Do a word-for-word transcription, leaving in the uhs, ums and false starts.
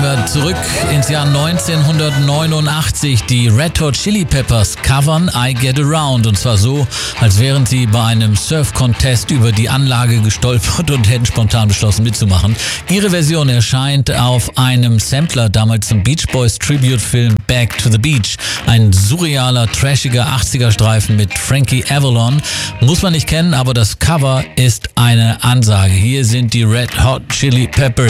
wir zurück ins Jahr neunzehnhundertneunundachtzig. Die Red Hot Chili Peppers covern I Get Around, und zwar so, als wären sie bei einem Surf-Contest über die Anlage gestolpert und hätten spontan beschlossen mitzumachen. Ihre Version erscheint auf einem Sampler, damals zum Beach Boys Tribute-Film Back to the Beach. Ein surrealer, trashiger achtziger-Streifen mit Frankie Avalon. Muss man nicht kennen, aber das Cover ist eine Ansage. Hier sind die Red Hot Chili Peppers.